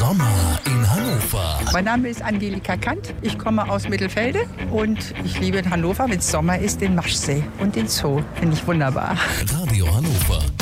Sommer in Hannover. Mein Name ist Angelika Kant. Ich komme aus Mittelfelde und ich liebe in Hannover, wenn es Sommer ist, den Maschsee und den Zoo. Finde ich wunderbar. Radio Hannover.